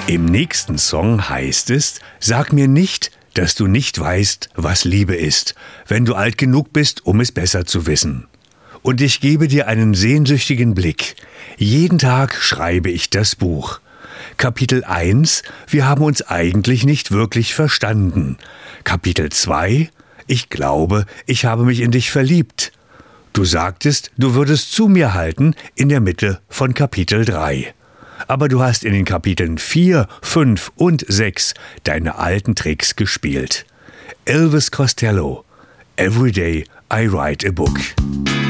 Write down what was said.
Im nächsten Song heißt es: Sag mir nicht, dass du nicht weißt, was Liebe ist, wenn du alt genug bist, um es besser zu wissen. Und ich gebe dir einen sehnsüchtigen Blick. Jeden Tag schreibe ich das Buch. Kapitel 1: Wir haben uns eigentlich nicht wirklich verstanden. Kapitel 2: Ich glaube, ich habe mich in dich verliebt. Du sagtest, du würdest zu mir halten in der Mitte von Kapitel 3. Aber du hast in den Kapiteln 4, 5 und 6 deine alten Tricks gespielt. Elvis Costello: Every day I write a book.